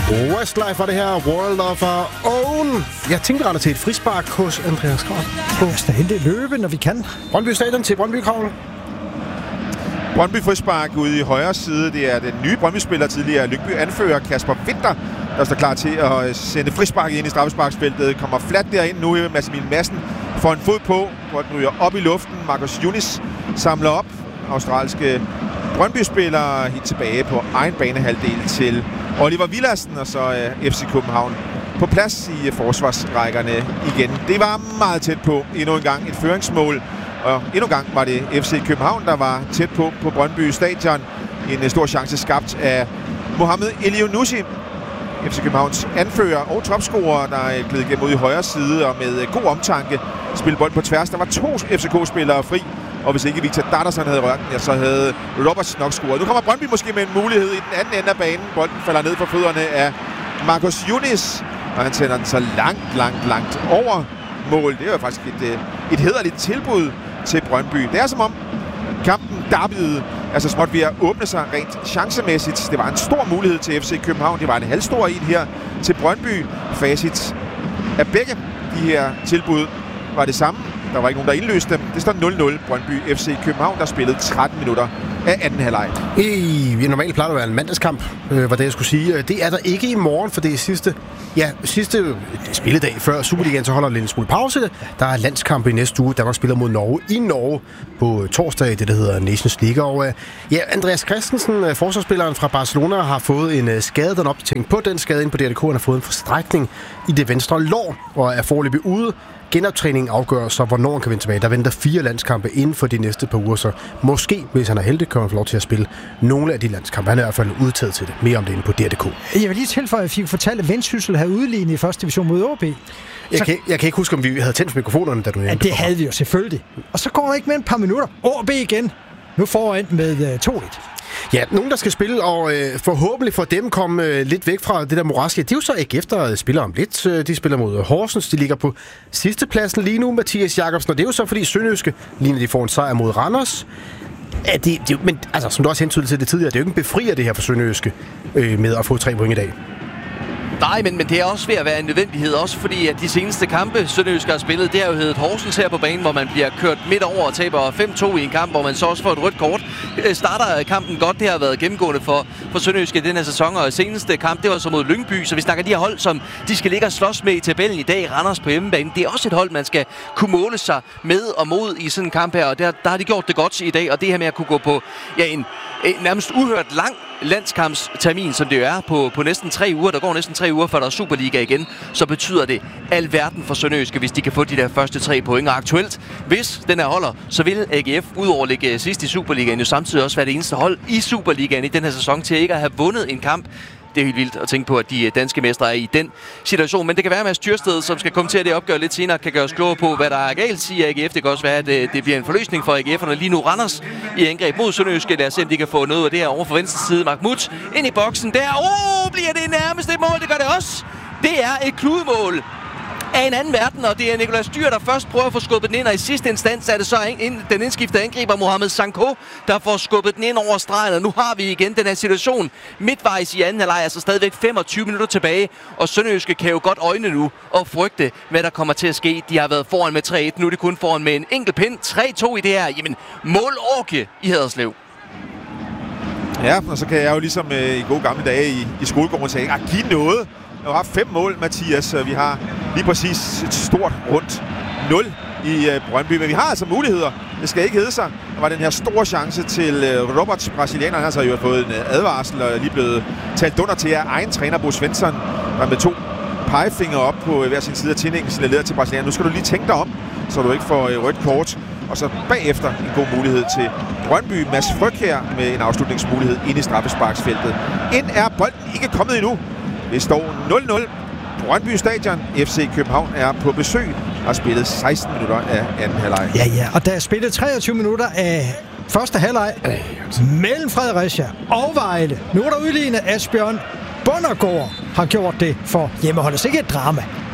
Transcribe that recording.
Westlife var det her, World of Our Own. Jeg tænkte rettet til et frispark hos Andreas Krav. Vi skal hente løbe, når vi kan. Brøndby Stadion til Brøndby Krav. Brøndby frispark ude i højre side. Det er den nye Brøndby-spiller, tidligere Lyngby-anfører Kasper Winter, der står klar til at sende frispark ind i straffesparksfeltet. Kommer flat derind nu. Mads Emil Madsen får en fod på. Bolden ryger op i luften. Marcus Yunis samler op. Australske Brøndby-spiller helt tilbage på egen banehalvdel til Oliver Villadsen, og så FC København på plads i forsvarsrækkerne igen. Det var meget tæt på endnu en gang et føringsmål, og endnu en gang var det FC København, der var tæt på Brøndby Stadion. En stor chance skabt af Mohamed Elyounoussi, FC Københavns anfører og topscorer, der er glædet igennem ud i højre side og med god omtanke spille bold på tværs. Der var 2 FCK-spillere fri, og hvis ikke Victor Datterson havde rørt den, så havde Roberts nok scoret. Nu kommer Brøndby måske med en mulighed i den anden ende af banen. Bolden falder ned for fødderne af Marcus Yunis, og han sender den så langt over mål. Det er jo faktisk et hæderligt tilbud til Brøndby. Det er som om kampen derbyede altså småt ved at åbne sig rent chancemæssigt. Det var en stor mulighed til FC København. Det var en halvstor en her til Brøndby. Facit af begge de her tilbud var det samme. Der var ikke nogen, der indløste dem. Det står 0-0 Brøndby FC København, der spillede 13 minutter af anden halvleg. Normalt plejer det at være en mandagskamp, var det jeg skulle sige. Det er der ikke i morgen, for det er sidste spilledag før Superligaen, så holder lidt smule pause. Der er landskamp i næste uge. Danmark spiller mod Norge i Norge på torsdag, det der hedder Nations League. Og Andreas Christensen, forsvarsspilleren fra Barcelona, har fået en skade. Den optænkt på den skade ind på DRDK. Han har fået en forstrækning i det venstre lår og er foreløbig ude. Genoptræningen afgør så, hvornår han kan vende tilbage. Der venter 4 landskampe inden for de næste par uger, så måske, hvis han er heldig, kan han få lov til at spille nogle af de landskampe. Han er i hvert fald udtaget til det. Mere om det inde på DRDK. Jeg vil lige tilføje, at jeg fik fortalt, at Vendsyssel havde udlignet i første division mod OB. Jeg kan ikke huske, om vi havde tændt mikrofonerne, da du nævnte. Ja, det havde vi jo selvfølgelig. Og så går der ikke mere end et par minutter. OB igen. Nu foran med 2-1. Ja, nogen, der skal spille, og forhåbentlig for dem komme lidt væk fra det der moras. Det er jo så ikke efter spiller om lidt. De spiller mod Horsens. De ligger på sidste pladsen lige nu, Mathias Jacobsen. Og det er jo så, fordi Sønderjyske ligner, de får en sejr mod Randers. Men altså, som du også hentydede til det tidligere, det er jo ikke en befrier det her for Sønderjyske med at få 3 point i dag. Nej, men det er også ved at være en nødvendighed, også fordi at de seneste kampe, Sønderjyske har spillet, det har jo heddet Horsens her på banen, hvor man bliver kørt midt over og taber 5-2 i en kamp, hvor man så også får et rødt kort. Starter kampen godt, det har været gennemgående for Sønderjyske i den her sæson, og seneste kamp, det var så mod Lyngby, så vi snakker de her hold, som de skal ligge og slås med i tabellen i dag, Randers på hjemmebane. Det er også et hold, man skal kunne måle sig med og mod i sådan en kamp her, og der har de gjort det godt i dag, og det her med at kunne gå på en nærmest uhørt lang landskampstermin, som det jo er på næsten 3 uger. Der går næsten 3 uger, før der er Superliga igen. Så betyder det alverden for Sønderjyske, hvis de kan få de der første 3 point. Og aktuelt, hvis den her holder, så vil AGF udover at ligge sidst i Superligaen jo samtidig også være det eneste hold i Superligaen i den her sæson til ikke at have vundet en kamp. Det er helt vildt at tænke på, at de danske mestre er i den situation. Men det kan være, at Mads Tyrsted, som skal kommentere det opgør lidt senere, kan gøre os klogere på, hvad der er galt, siger AGF. Det kan også være, at det bliver en forløsning for AGF'erne. Lige nu Randers i angreb mod Sønderjyske. Lad os se, om de kan få noget af det her over for venstre side. Mahmoud ind i boksen der. Bliver det nærmest et mål? Det gør det også. Det er et kludemål af en anden verden, og det er Nicolas Dür, der først prøver at få skubbet den ind, og i sidste instans er det så den indskiftede angriber Mohamed Sanko, der får skubbet den ind over stregen, og nu har vi igen den her situation midtvejs i anden halvleg, altså stadigvæk 25 minutter tilbage, og Sønderjyske kan jo godt øjne nu og frygte, hvad der kommer til at ske. De har været foran med 3-1, nu er de kun foran med en enkelt pind, 3-2 i det her, jamen målorke i Haderslev. Ja, og så kan jeg jo ligesom i gode gamle dage i skolegården sige, giv noget. Vi har haft 5 mål, Mathias. Vi har lige præcis et stort rundt 0 i Brøndby, men vi har altså muligheder. Det skal ikke hedde sig. Der var den her store chance til Roberts, brasilianeren. Han har jo fået en advarsel og er lige blevet talt under til af egen træner, Bo Svensson, der med 2 pegefingre op på hver sin side af tændingen signaleret til brasilianeren. Nu skal du lige tænke dig om, så du ikke får rødt kort. Og så bagefter en god mulighed til Brøndby. Mads Frøkjær med en afslutningsmulighed inde i straffesparksfeltet. Ind er bolden ikke kommet endnu. Det står 0-0. Brøndby Stadion. FC København er på besøg og har spillet 16 minutter af anden halvleg. Ja, og der er spillet 23 minutter af første halvleg mellem Fredericia og Vejle. Nu er der udlignet Asbjørn Bundergaard har gjort det for hjemmeholdet. Ikke et drama.